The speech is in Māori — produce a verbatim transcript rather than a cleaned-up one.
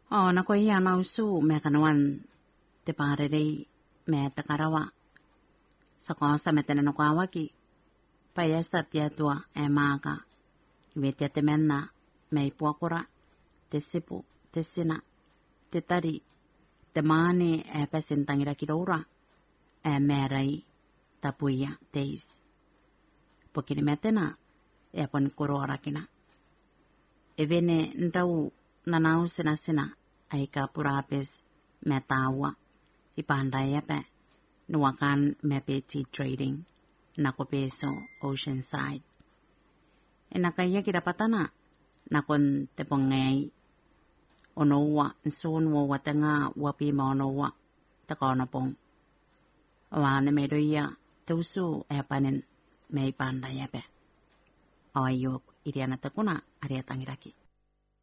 O na ko ia na usu me kanuan te parerei me te karawa. Sa kosa me tena no kawaki. Paiesa tia tua e maaka. Iwe tia te mena me ipuakura, te sipu, te sina, te tari, te maane e pesen tangira ki roura, e merai tapuia teis. Pokini me tena e apon koro arakina. E vene ndau nanau sina sina ai ka purapes me tawa i pandai epe nuakan me pe tea trading na ko peso Oceanside. E na kaya kira patana na kon te pongei ono ua nsun wo watanga wapi ma ono ua te kaona pong. Wa ne me doia te usu e panen me i pandai epe. O ayo iriana te kuna ariatangiraki.